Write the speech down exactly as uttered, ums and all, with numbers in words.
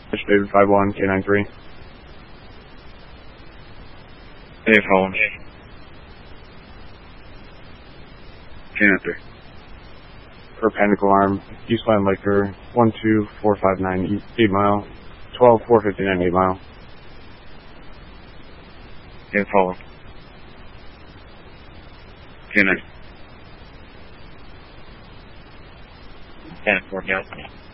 David five one, K nine three. Dave Holland. K nine three. For panic alarm, Eastland Laker, one two four five nine, eight mile, twelve four fifty-nine, eight mile. Dave Holland. K nine. ten four,